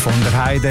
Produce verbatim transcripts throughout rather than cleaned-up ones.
von der Heide.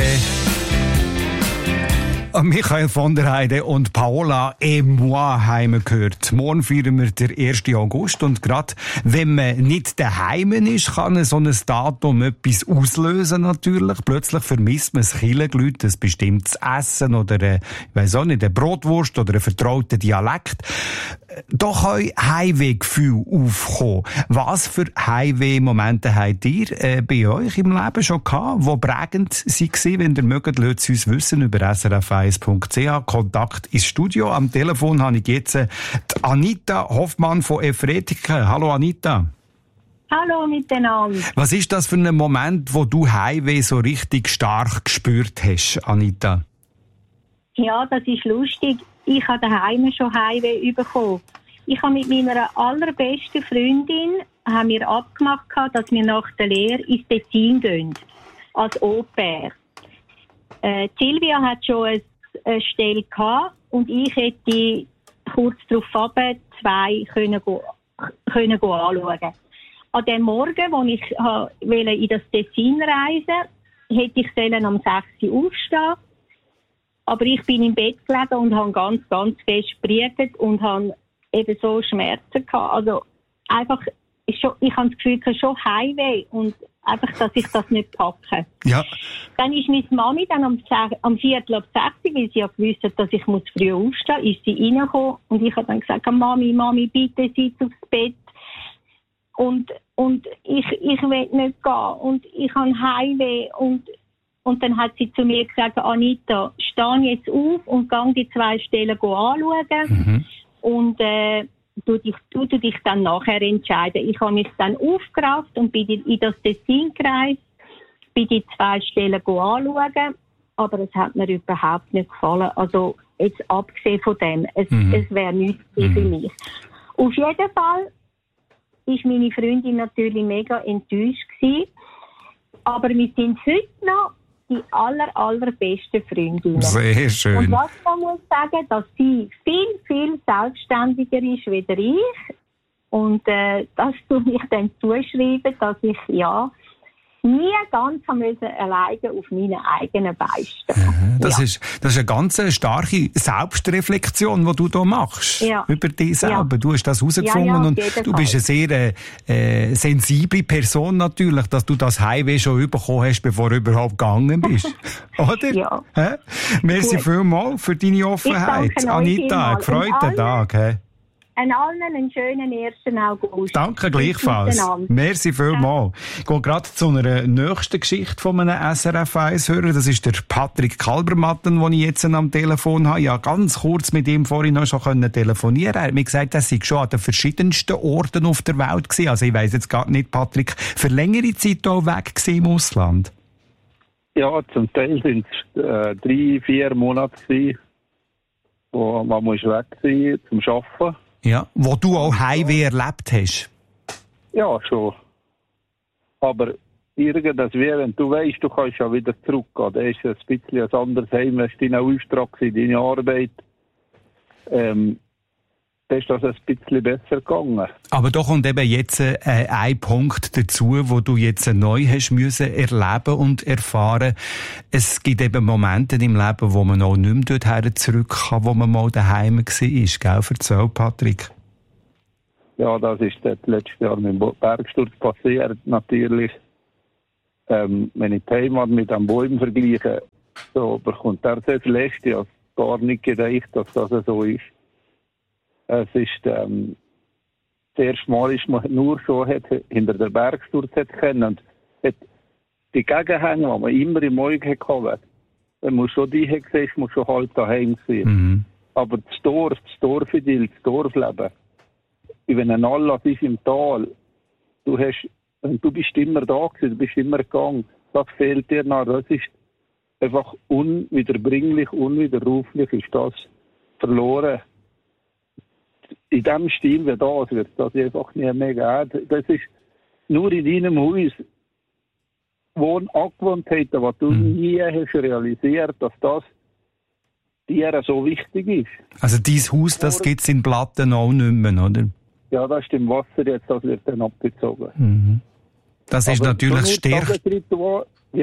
Michael von der Heide und Paola et moi haben wir gehört. Morgen feiern wir den ersten August und gerade wenn man nicht daheim ist, kann so ein Datum etwas auslösen natürlich. Plötzlich vermisst man das Kirchengelüt, ein bestimmtes Essen oder eine, ich weiss auch nicht, eine Brotwurst oder einen vertrauten Dialekt. Da können Heimwehgefühle aufkommen. Was für Heimweh-Momente habt ihr äh, bei euch im Leben schon gehabt, die prägend waren? Wenn ihr mögt, lasst es uns wissen über s r f eins punkt c h. Kontakt ins Studio. Am Telefon habe ich jetzt äh, die Anita Hoffmann von Efretiken. Hallo Anita. Hallo miteinander. Was ist das für ein Moment, wo du Heimweh so richtig stark gespürt hast, Anita? Ja, das ist lustig. Ich habe daheim schon Heimweh bekommen. Ich habe mit meiner allerbesten Freundin haben wir abgemacht, dass wir nach der Lehre ins Tessin gehen. Als Au-pair. Äh, Silvia hat schon eine, eine Stelle gehabt und ich hätte kurz darauf ab zwei können go, können go anschauen. An dem Morgen, als ich ha, in das Tessin reisen wollte, hätte ich am sechs Uhr aufstehen. Aber ich bin im Bett gelegen und habe ganz, ganz fest gebrütet und habe eben so Schmerzen gehabt. Also einfach, ich, schon, ich habe das Gefühl, ich habe schon Heimweh und einfach, dass ich das nicht packe. Ja. Dann ist meine Mami dann am, am Viertel ab sechs, weil sie ja gewusst hat, dass ich muss früh aufstehen muss, ist sie reingekommen und ich habe dann gesagt, Mami, Mami, bitte sitz aufs Bett. Und, und ich, ich will nicht gehen und ich habe Heimweh und Und dann hat sie zu mir gesagt, Anita, steh jetzt auf und geh die zwei Stellen anschauen. Mhm. Und äh, du, dich, du, du dich dann nachher entscheiden. Ich habe mich dann aufgerafft und bin in das Tessin gereist, bin die zwei Stellen anschauen. Aber es hat mir überhaupt nicht gefallen. Also jetzt abgesehen von dem, es, mhm. es wäre nichts mhm. für mich. Auf jeden Fall ist meine Freundin natürlich mega enttäuscht gewesen. Aber wir sind heute noch die aller, allerbesten Freundinnen. Sehr schön. Und was man muss sagen, dass sie viel, viel selbstständiger ist als ich. Und äh, das tue ich dann zuschreiben, dass ich ja nie ganz alleine auf meine eigenen Beine stehen. Das, ja. ist, das ist eine ganz starke Selbstreflexion, die du hier machst. Ja. Über dich selber. Ja. Du hast das herausgefunden ja, ja, und du bist eine sehr äh, sensible Person natürlich, dass du das Heimweh schon bekommen hast, bevor du überhaupt gegangen bist. Oder? Ja. Hä? Merci vielmals für deine Offenheit. Anita, gefreuten Tag. Hä? An allen einen schönen ersten August. Danke gleichfalls. Merci vielmals. Ich gehe gerade zu einer nächsten Geschichte von einem S R F eins Hörer. Das ist der Patrick Kalbermatten, den ich jetzt am Telefon habe. Ja, ganz kurz mit ihm vorhin noch schon telefonieren. Er hat mir gesagt, er sei schon an den verschiedensten Orten auf der Welt gewesen. Also ich weiss jetzt gar nicht, Patrick, für längere Zeit auch weg gewesen im Ausland? Ja, zum Teil sind es äh, drei, vier Monate gewesen, wo man muss weg sein zum Arbeiten. Ja, wo du auch Heimweh erlebt hast? Ja, schon. Aber irgendwas wie, wenn du weißt, du kannst ja wieder zurückgehen, dann ist es ein bisschen ein anderes Heim, es war dein Auftrag, deine Arbeit. Ähm, dann ist das ein bisschen besser gegangen. Aber da kommt eben jetzt äh, ein Punkt dazu, wo du jetzt neu hast müssen erleben und erfahren. Es gibt eben Momente im Leben, wo man auch nicht mehr dorthin zurück kann, wo man mal daheim war. Gell? Erzähl, Patrick. Ja, das ist das letztes Jahr mit dem Bergsturz passiert, natürlich. Ähm, wenn ich die Heimat mit einem Bäumen vergleiche, so bekommt er sehr viel Äste. Ich habe gar nicht gedacht, dass das so ist. Es ist, ähm, das erste Mal ist man nur so hat, hinter der Bergsturz hat können. Und hat die Gegenhänge, die man immer im Auge hatte, wenn man schon die hat gesehen, muss schon halt daheim sein. Mhm. Aber das Dorf, das Dorfidyll, das Dorfleben, wenn ein Anlass ist im Tal, du hast, du bist immer da gewesen, du bist immer gegangen, das fehlt dir noch. Das ist einfach unwiederbringlich, unwiderruflich ist das verloren. In dem Stil, wie das wird, das einfach nie mehr geben. Das ist nur in deinem Haus Wohnangewohnheiten, was du mhm. nie hast realisiert, dass das dir so wichtig ist. Also dein Haus, das gibt es in Platten auch nicht mehr, oder? Ja, das ist im Wasser jetzt, das wird dann abgezogen. Mhm. Das ist aber natürlich stärker. Ja.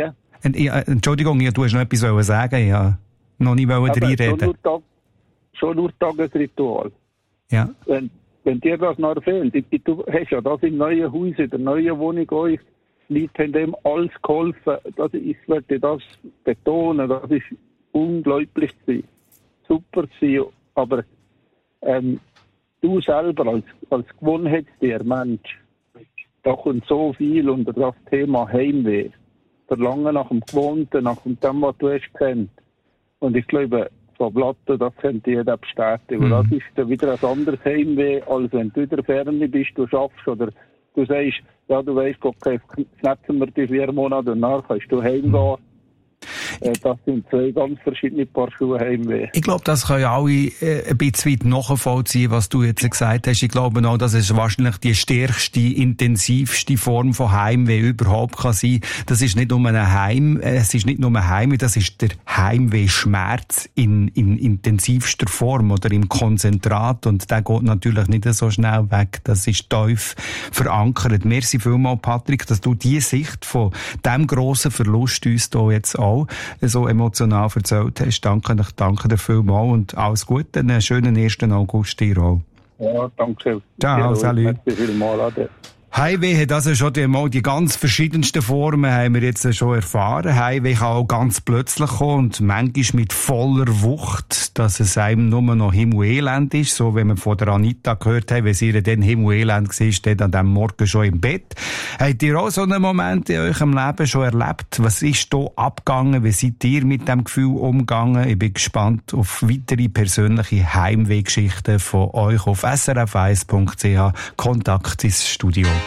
Entschuldigung, du hast noch etwas sagen, ja, noch nicht reinreden. Schon nur, Tag, schon nur Tagesritual. Ja. Wenn, wenn dir das noch fehlt, du hast ja das im neuen Haus, in der neuen Wohnung, euch Leute haben dem alles geholfen. Das ist, ich werde das betonen, das ist unglaublich gewesen. Super gewesen, aber ähm, du selber als, als Gewohnheitstier, Mensch, da kommt so viel unter das Thema Heimweh. Verlangen nach dem Gewohnten, nach dem, was du hast kennt. Und ich glaube, von Platten, das könnte jeder bestätigen. Mhm. Das ist dann wieder ein anderes Heimweh, als wenn du in der Ferne bist, du schaffst oder du sagst, ja, du weißt, okay, schnetzen wir die vier Monate und nachher kannst du heimgehen. Das sind zwei ganz verschiedene Paar Schuhe Heimweh. Ich glaube, das können alle äh, ein bisschen weit nachvollziehen, was du jetzt gesagt hast. Ich glaube auch, dass es wahrscheinlich die stärkste, intensivste Form von Heimweh überhaupt kann sein. Das ist nicht nur ein Heim, äh, es ist nicht nur ein Heimweh, das ist der Heimweh-Schmerz in, in intensivster Form oder im Konzentrat. Und der geht natürlich nicht so schnell weg. Das ist tief verankert. Merci vielmals, Patrick, dass du die Sicht von diesem grossen Verlust uns hier jetzt auch so emotional erzählt hast. Danke, ich danke dir vielmals und alles Gute. Einen schönen ersten August dir auch. Ja, danke. Ciao, salut. Heimweh hat also schon die, mal die ganz verschiedensten Formen, haben wir jetzt schon erfahren. Heimweh kann auch ganz plötzlich kommen und manchmal mit voller Wucht, dass es einem nur noch Himmel-Elend ist. So, wenn wir von der Anita gehört haben, wenn sie ihr dann Himmel-Elend war, steht an diesem Morgen schon im Bett. Habt ihr auch so einen Moment in eurem Leben schon erlebt? Was ist da abgegangen? Wie seid ihr mit dem Gefühl umgegangen? Ich bin gespannt auf weitere persönliche Heimweh-Geschichten von euch auf s r f eins punkt c h. Kontakt ins Studio.